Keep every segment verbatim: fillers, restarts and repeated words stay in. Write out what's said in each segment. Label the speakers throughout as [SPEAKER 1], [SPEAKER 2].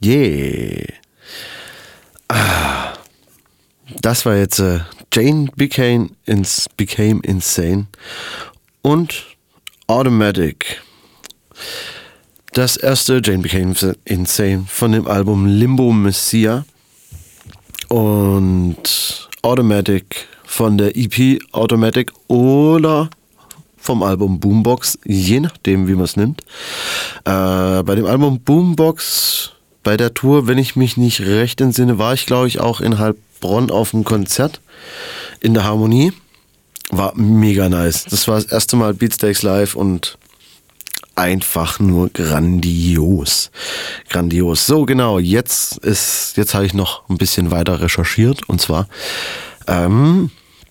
[SPEAKER 1] Yeah. Ah, das war jetzt äh, Jane Became, ins, Became Insane und Automatic. Das erste Jane Became Insane von dem Album Limbo Messiah und Automatic von der E P Automatic oder vom Album Boombox, je nachdem, wie man es nimmt. Äh, bei dem Album Boombox, bei der Tour, wenn ich mich nicht recht entsinne, war ich, glaube ich, auch in Heilbronn auf einem Konzert in der Harmonie. War mega nice. Das war das erste Mal Beatsteaks live und einfach nur grandios. Grandios. So, genau, jetzt ist, jetzt habe ich noch ein bisschen weiter recherchiert und zwar ähm,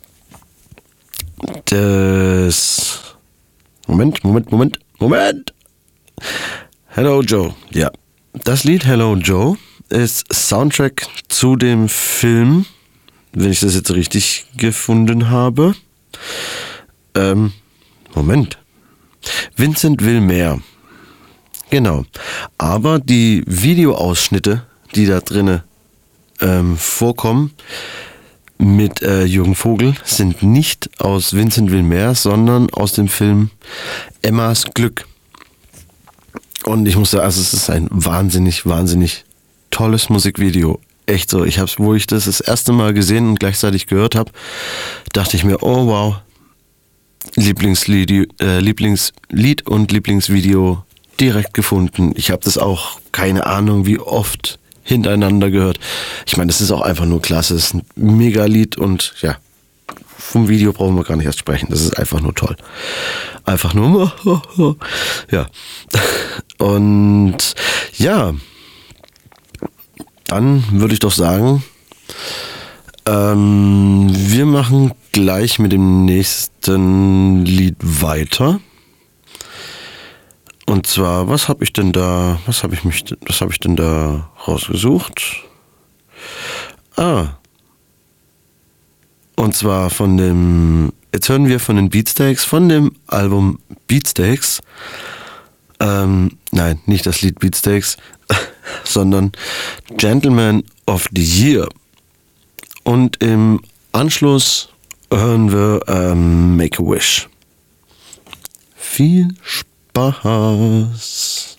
[SPEAKER 1] das Moment, Moment, Moment, Moment. Hello Joe. Ja. Das Lied Hello Joe ist Soundtrack zu dem Film, wenn ich das jetzt richtig gefunden habe. Ähm, Moment. Vincent will mehr. Genau. Aber die Videoausschnitte, die da drinnen ähm, vorkommen, mit äh, Jürgen Vogel, sind nicht aus Vincent will mehr, sondern aus dem Film Emmas Glück. Und ich muss sagen, also es ist ein wahnsinnig, wahnsinnig tolles Musikvideo. Echt so. Ich hab's, wo ich das das erste Mal gesehen und gleichzeitig gehört habe, dachte ich mir, oh wow, Lieblingslied, äh, Lieblingslied und Lieblingsvideo direkt gefunden. Ich habe das auch, keine Ahnung, wie oft hintereinander gehört. Ich meine, das ist auch einfach nur klasse. Es ist ein Mega-Lied und ja, vom Video brauchen wir gar nicht erst sprechen. Das ist einfach nur toll. Einfach nur, ja. Und ja, dann würde ich doch sagen, ähm, wir machen gleich mit dem nächsten Lied weiter. Und zwar, was habe ich denn da, was habe ich mich, was habe ich denn da rausgesucht? Ah. Und zwar von dem, jetzt hören wir von den Beatsteaks, von dem Album Beatsteaks. Ähm, nein, nicht das Lied Beatsteaks, sondern Gentleman of the Year. Und im Anschluss hören wir ähm, Make a Wish. Viel Spaß.